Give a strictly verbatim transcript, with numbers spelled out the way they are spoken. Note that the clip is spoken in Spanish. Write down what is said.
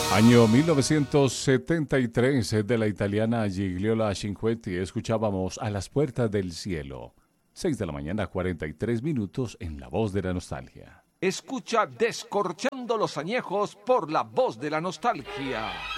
Año mil novecientos setenta y tres, de la italiana Gigliola Cinquetti, escuchábamos A las puertas del cielo. seis de la mañana, cuarenta y tres minutos en La Voz de la Nostalgia. Escucha Descorchando los Añejos por La Voz de la Nostalgia.